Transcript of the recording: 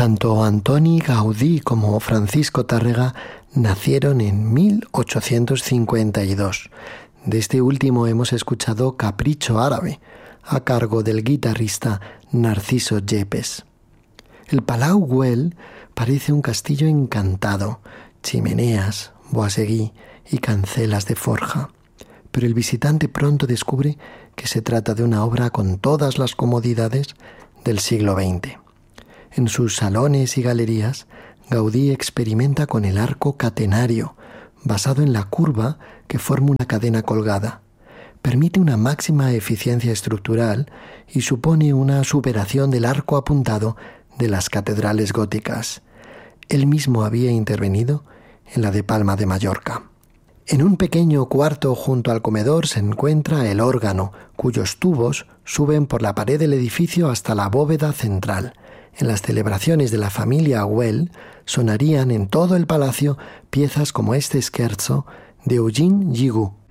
Tanto Antoni Gaudí como Francisco Tárrega nacieron en 1852. De este último hemos escuchado Capricho árabe, a cargo del guitarrista Narciso Yepes. El Palau Güell parece un castillo encantado, chimeneas, boiseguí y cancelas de forja. Pero el visitante pronto descubre que se trata de una obra con todas las comodidades del siglo XX. En sus salones y galerías, Gaudí experimenta con el arco catenario, basado en la curva que forma una cadena colgada. Permite una máxima eficiencia estructural y supone una superación del arco apuntado de las catedrales góticas. Él mismo había intervenido en la de Palma de Mallorca. En un pequeño cuarto junto al comedor se encuentra el órgano, cuyos tubos suben por la pared del edificio hasta la bóveda central. En las celebraciones de la familia Güell sonarían en todo el palacio piezas como este scherzo de Eugene Guigou.